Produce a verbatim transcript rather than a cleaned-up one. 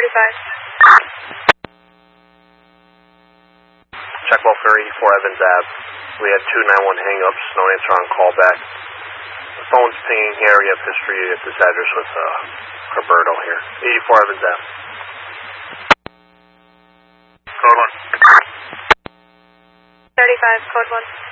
thirty-five. Check welfare eighty-four Evans Ave. We had two nine one hang-ups, no answer on callback. The phone's pinging here. We have history at this address with uh, Roberto here. eighty-four Evans Ave. Code one. thirty-five, code one.